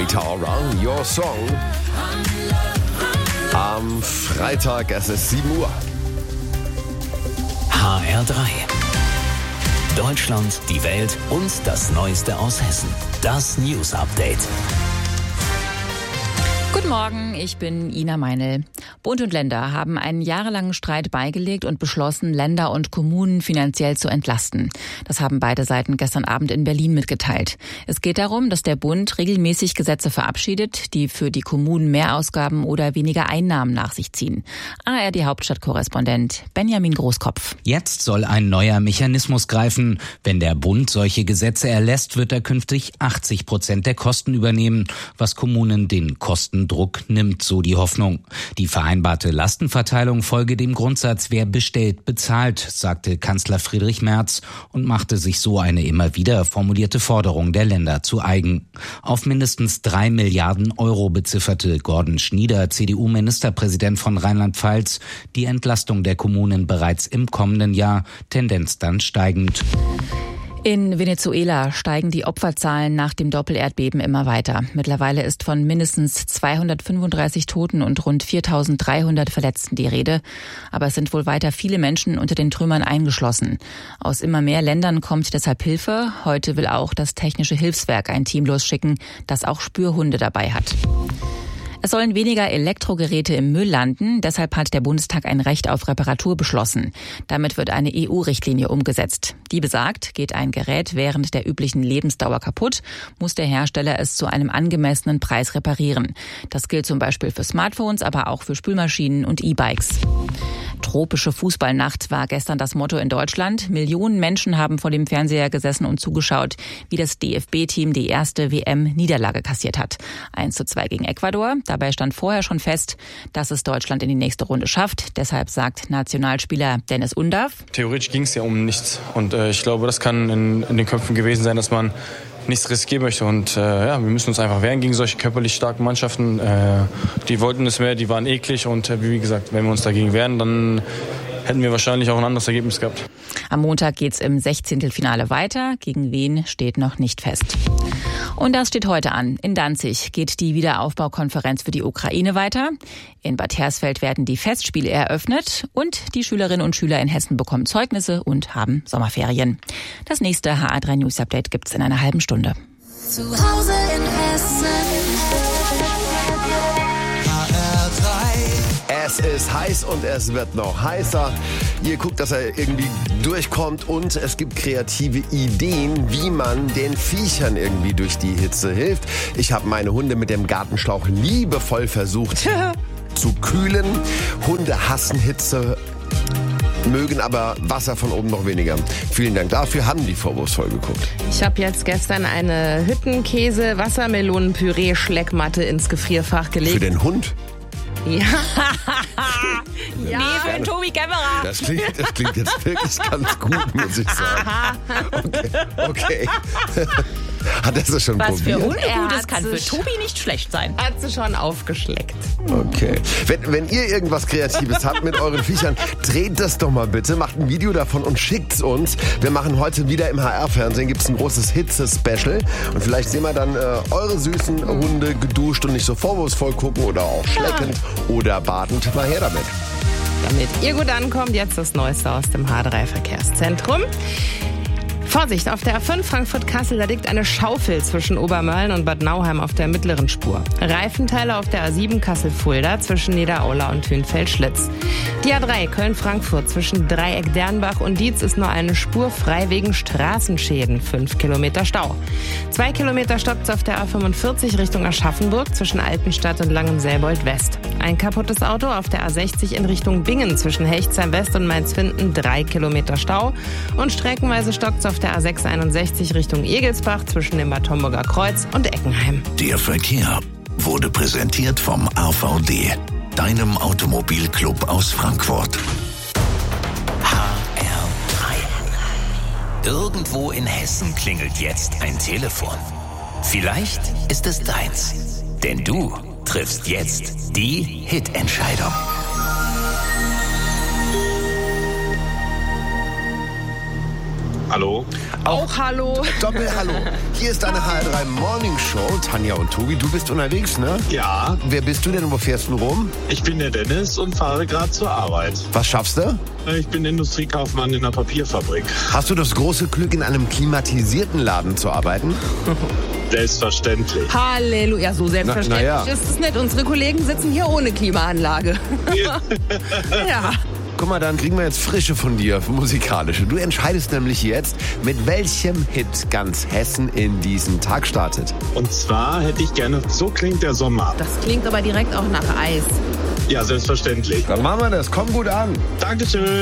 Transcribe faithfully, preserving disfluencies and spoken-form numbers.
Rita Ora, Your Song. Am Freitag, es ist sieben Uhr. H R drei. Deutschland, die Welt und das Neueste aus Hessen. Das News Update. Guten Morgen, ich bin Ina Meinl. Bund und Länder haben einen jahrelangen Streit beigelegt und beschlossen, Länder und Kommunen finanziell zu entlasten. Das haben beide Seiten gestern Abend in Berlin mitgeteilt. Es geht darum, dass der Bund regelmäßig Gesetze verabschiedet, die für die Kommunen Mehrausgaben oder weniger Einnahmen nach sich ziehen. A R D-Hauptstadtkorrespondent Benjamin Großkopf. Jetzt soll ein neuer Mechanismus greifen. Wenn der Bund solche Gesetze erlässt, wird er künftig achtzig Prozent der Kosten übernehmen, was Kommunen den Kostendruck nimmt, so die Hoffnung. Die vereinbarte Lastenverteilung folge dem Grundsatz, wer bestellt, bezahlt, sagte Kanzler Friedrich Merz und machte sich so eine immer wieder formulierte Forderung der Länder zu eigen. Auf mindestens drei Milliarden Euro bezifferte Gordon Schnieder, C D U-Ministerpräsident von Rheinland-Pfalz, die Entlastung der Kommunen bereits im kommenden Jahr, Tendenz dann steigend. In Venezuela steigen die Opferzahlen nach dem Doppelerdbeben immer weiter. Mittlerweile ist von mindestens zweihundertfünfunddreißig Toten und rund viertausenddreihundert Verletzten die Rede. Aber es sind wohl weiter viele Menschen unter den Trümmern eingeschlossen. Aus immer mehr Ländern kommt deshalb Hilfe. Heute will auch das Technische Hilfswerk ein Team losschicken, das auch Spürhunde dabei hat. Es sollen weniger Elektrogeräte im Müll landen. Deshalb hat der Bundestag ein Recht auf Reparatur beschlossen. Damit wird eine E U-Richtlinie umgesetzt. Die besagt, geht ein Gerät während der üblichen Lebensdauer kaputt, muss der Hersteller es zu einem angemessenen Preis reparieren. Das gilt zum Beispiel für Smartphones, aber auch für Spülmaschinen und E-Bikes. Tropische Fußballnacht war gestern das Motto in Deutschland. Millionen Menschen haben vor dem Fernseher gesessen und zugeschaut, wie das D F B-Team die erste W M-Niederlage kassiert hat. eins zu zwei gegen Ecuador. Dabei stand vorher schon fest, dass es Deutschland in die nächste Runde schafft. Deshalb sagt Nationalspieler Dennis Undav: Theoretisch ging es ja um nichts. Und äh, ich glaube, das kann in, in den Köpfen gewesen sein, dass man nichts riskieren möchte. Und äh, ja, wir müssen uns einfach wehren gegen solche körperlich starken Mannschaften. Äh, die wollten es mehr, die waren eklig. Und äh, wie gesagt, wenn wir uns dagegen wehren, dann hätten wir wahrscheinlich auch ein anderes Ergebnis gehabt. Am Montag geht's im Sechzehntelfinale weiter. Gegen wen steht noch nicht fest. Und das steht heute an. In Danzig geht die Wiederaufbaukonferenz für die Ukraine weiter. In Bad Hersfeld werden die Festspiele eröffnet. Und die Schülerinnen und Schüler in Hessen bekommen Zeugnisse und haben Sommerferien. Das nächste H R drei News Update gibt's in einer halben Stunde. Zu Hause in Hessen. Es ist heiß und es wird noch heißer. Ihr guckt, dass er irgendwie durchkommt und es gibt kreative Ideen, wie man den Viechern irgendwie durch die Hitze hilft. Ich habe meine Hunde mit dem Gartenschlauch liebevoll versucht zu kühlen. Hunde hassen Hitze, mögen aber Wasser von oben noch weniger. Vielen Dank dafür, haben die vorwurfsvoll geguckt. Ich habe jetzt gestern eine Hüttenkäse-Wassermelonen-Püree-Schleckmatte ins Gefrierfach gelegt. Für den Hund? Ja. ja. Nee, für den Tobi Kämmerer. Das klingt, das klingt jetzt wirklich ganz gut, muss ich sagen. Okay. okay. Hat er das schon Was probiert? für Hunde gut ist, kann für Tobi nicht schlecht sein. Hat sie schon aufgeschleckt. Okay. Wenn, wenn ihr irgendwas Kreatives habt mit euren Viechern, dreht das doch mal bitte, macht ein Video davon und schickt's uns. Wir machen heute wieder im H R-Fernsehen, gibt's ein großes Hitze-Special. Und vielleicht sehen wir dann äh, eure süßen Hunde geduscht und nicht so vorwurfsvoll gucken oder auch schleckend ja. oder badend. Mal her damit. Damit ihr gut ankommt, jetzt das Neueste aus dem H drei Verkehrszentrum. Vorsicht, auf der A fünf Frankfurt-Kassel, da liegt eine Schaufel zwischen Obermölln und Bad Nauheim auf der mittleren Spur. Reifenteile auf der A sieben Kassel-Fulda zwischen Niederaula und Hünfeld-Schlitz. Die A drei Köln-Frankfurt zwischen Dreieck-Dernbach und Dietz ist nur eine Spur frei wegen Straßenschäden. Fünf Kilometer Stau. Zwei Kilometer stoppt es auf der A fünfundvierzig Richtung Aschaffenburg zwischen Altenstadt und Langenselbold-West. Ein kaputtes Auto auf der A sechzig in Richtung Bingen zwischen Hechtsheim-West und Mainz-Finden. Drei Kilometer Stau. Und streckenweise stockt es auf der A sechshunderteinundsechzig Richtung Egelsbach zwischen dem Bad Homburger Kreuz und Eckenheim. Der Verkehr wurde präsentiert vom A V D, deinem Automobilclub aus Frankfurt. H R drei. Irgendwo in Hessen klingelt jetzt ein Telefon. Vielleicht ist es deins, denn du triffst jetzt die Hit-Entscheidung. Hallo. Auch hallo. Doppel-Hallo. Hier ist deine H R drei Morning Show. Tanja und Tobi, du bist unterwegs, ne? Ja. Wer bist du denn und wo fährst du rum? Ich bin der Dennis und fahre gerade zur Arbeit. Was schaffst du? Ich bin Industriekaufmann in einer Papierfabrik. Hast du das große Glück, in einem klimatisierten Laden zu arbeiten? Selbstverständlich. Halleluja, so selbstverständlich Na, na ja. ist es nicht. Unsere Kollegen sitzen hier ohne Klimaanlage. Ja. Guck mal, dann kriegen wir jetzt frische von dir, musikalische. Du entscheidest nämlich jetzt, mit welchem Hit ganz Hessen in diesen Tag startet. Und zwar hätte ich gerne So klingt der Sommer. Das klingt aber direkt auch nach Eis. Ja, selbstverständlich. Dann machen wir das. Komm gut an. Dankeschön.